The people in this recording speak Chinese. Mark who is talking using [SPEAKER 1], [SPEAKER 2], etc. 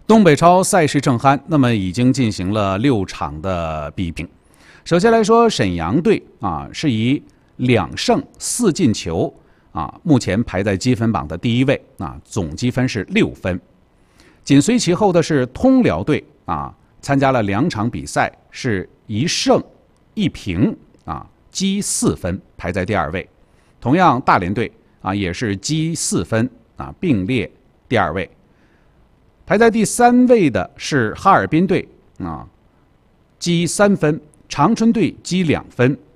[SPEAKER 1] 东北超赛事正酣，那么已经进行了6场的比拼。首先来说，沈阳队是以2胜4进球目前排在积分榜的第1位总积分是6分。紧随其后的是通辽队参加了2场比赛，是1胜1平积4分，排在第2位。同样，大连队也是积4分并列第2位。排在第3位的是哈尔滨队积3分，长春队积2分，